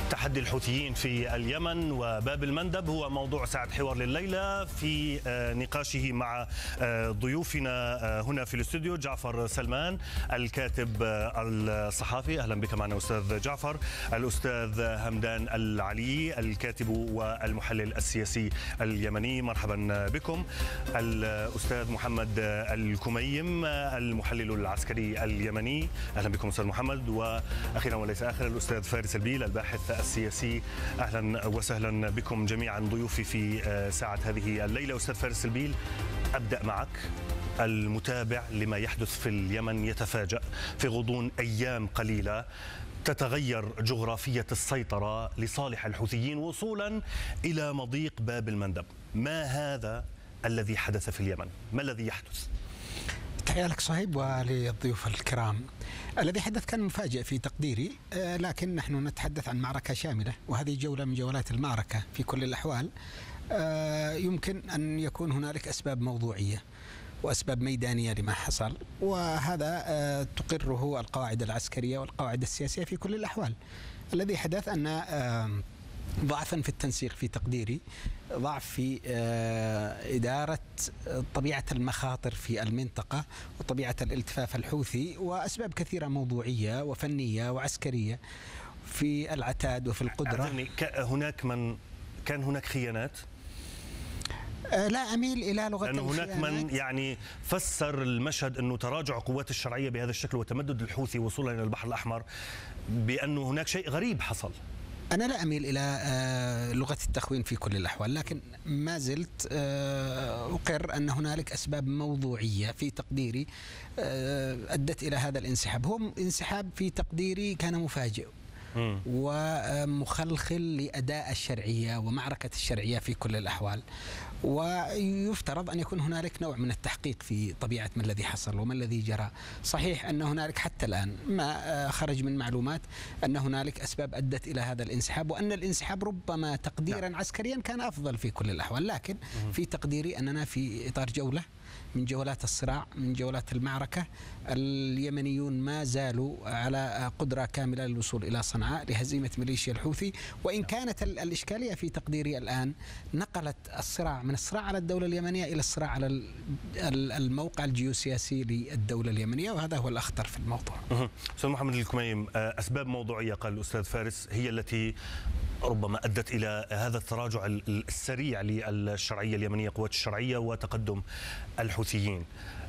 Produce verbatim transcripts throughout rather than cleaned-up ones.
تحدي الحوثيين في اليمن وباب المندب هو موضوع ساعة حوار لليلة في نقاشه مع ضيوفنا هنا في الاستوديو. جعفر سلمان الكاتب الصحافي، أهلا بك معنا أستاذ جعفر. الأستاذ همدان العلي الكاتب والمحلل السياسي اليمني، مرحبا بكم. الأستاذ محمد الكميم المحلل العسكري اليمني، أهلا بكم أستاذ محمد. وأخيرا وليس آخر الأستاذ فارس البيل الباحث السياسي، أهلا وسهلا بكم جميعا ضيوفي في ساعة هذه الليلة. أستاذ فارس البيل، أبدأ معك. المتابع لما يحدث في اليمن يتفاجأ في غضون أيام قليلة تتغير جغرافية السيطرة لصالح الحوثيين وصولا إلى مضيق باب المندب. ما هذا الذي حدث في اليمن؟ ما الذي يحدث؟ تحية لك صهيب وللضيوف الكرام. الذي حدث كان مفاجئ في تقديري، لكن نحن نتحدث عن معركة شاملة، وهذه جولة من جولات المعركة في كل الأحوال. يمكن أن يكون هنالك أسباب موضوعية وأسباب ميدانية لما حصل، وهذا تقره القواعد العسكرية والقواعد السياسية في كل الأحوال. الذي حدث أن ضعفا في التنسيق في تقديري، ضعف في إدارة طبيعة المخاطر في المنطقة وطبيعة الالتفاف الحوثي، وأسباب كثيرة موضوعية وفنية وعسكرية في العتاد وفي القدرة. هناك من كان هناك خيانات؟ لا أميل إلى لغة لأنه هناك من يعني فسر المشهد أنه تراجع قوات الشرعية بهذا الشكل وتمدد الحوثي وصولا إلى البحر الأحمر بأنه هناك شيء غريب حصل. أنا لا أميل إلى لغة التخوين في كل الأحوال، لكن ما زلت أقر أن هنالك أسباب موضوعية في تقديري أدت إلى هذا الانسحاب. هو انسحاب في تقديري كان مفاجئ ومخلخل لأداء الشرعية ومعركة الشرعية في كل الأحوال، ويفترض أن يكون هنالك نوع من التحقيق في طبيعة ما الذي حصل وما الذي جرى. صحيح أن هنالك حتى الآن ما خرج من معلومات أن هنالك أسباب أدت إلى هذا الانسحاب، وأن الانسحاب ربما تقديرا عسكريا كان أفضل في كل الأحوال، لكن في تقديري أننا في إطار جولة من جولات الصراع، من جولات المعركة. اليمنيون ما زالوا على قدرة كاملة للوصول إلى صنعاء لهزيمة ميليشيا الحوثي، وإن كانت الإشكالية في تقديري الآن نقلت الصراع من الصراع على الدولة اليمنية إلى الصراع على الموقع الجيوسياسي للدولة اليمنية، وهذا هو الأخطر في الموضوع. أستاذ محمد الكميم، أسباب موضوعية قال الأستاذ فارس هي التي ربما أدت إلى هذا التراجع السريع للشرعية اليمنية، قوات الشرعية وتقدم الحوثيين.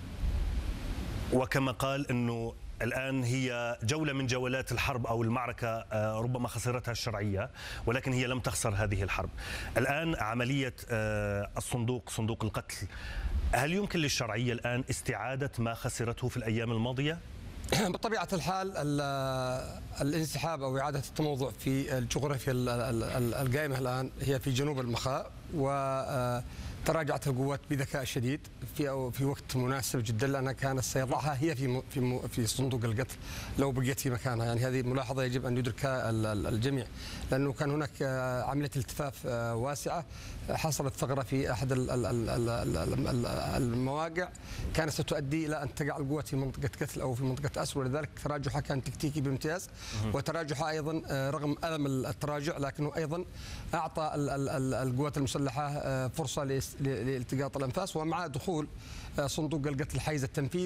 وكما قال أنه الآن هي جولة من جولات الحرب أو المعركة ربما خسرتها الشرعية، ولكن هي لم تخسر هذه الحرب. الآن عملية الصندوق، صندوق القتل، هل يمكن للشرعية الآن استعادة ما خسرته في الأيام الماضية؟ بطبيعة الحال الانسحاب أو إعادة التموضع في الجغرافيا القائمة الآن هي في جنوب المخاء، وتراجعت القوات بذكاء شديد في أو في وقت مناسب جدا، لأنها كانت سيضعها هي في في في صندوق القتل لو بقيت في مكانها. يعني هذه ملاحظة يجب أن يدركها الجميع، لأنه كان هناك عملية التفاف واسعة، حصلت ثغرة في أحد المواقع كانت ستؤدي إلى أن تقع القوات في منطقة قتل أو في منطقة أسر، ولذلك تراجعها كان تكتيكي بامتياز. وتراجعها أيضا رغم ألم التراجع لكنه أيضا أعطى القوات المسلحة فرصة لالتقاط الأنفاس، ومع دخول صندوق القتل حيز التنفيذ